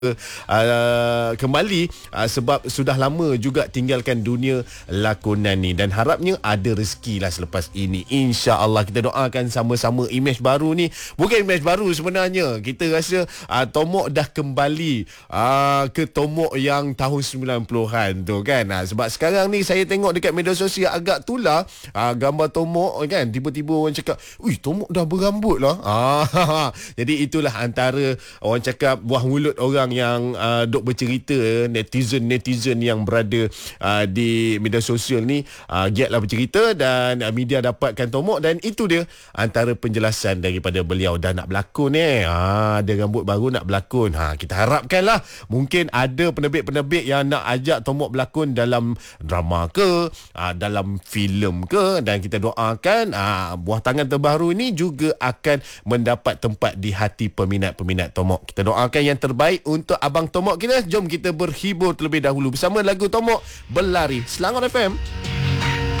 kembali sebab sudah lama juga tinggalkan dunia lakonan ni, dan harapnya ada rezeki lah selepas ini, insya-Allah. Kita doakan sama-sama imej baru ni, bukan imej baru sebenarnya, kita rasa Tomok dah kembali ke Tomok yang tahun 90-an tu kan. Sebab sekarang ni saya tengok dekat media sosial agak tular gambar Tomok kan, tiba-tiba orang cakap, "Ui, Tomok dah berambut lah." Jadi itulah antara orang cakap buah mulut orang yang duk bercerita, netizen yang berada di media sosial ni giatlah bercerita, dan media dapatkan Tomok, dan itu dia antara penjelasan daripada beliau. Dah nak berlakon ada rambut baru nak berlakon. Kita harapkanlah mungkin ada penerbit-penerbit yang nak ajak Tomok berlakon dalam drama ke, dalam filem ke, dan kita doakan buah tangan terbaru ini juga akan mendapat tempat di hati peminat-peminat Tomok. Kita doakan yang terbaik untuk Abang Tomok kita. Jom kita berhibur terlebih dahulu bersama lagu Tomok Berlari, Selangor FM.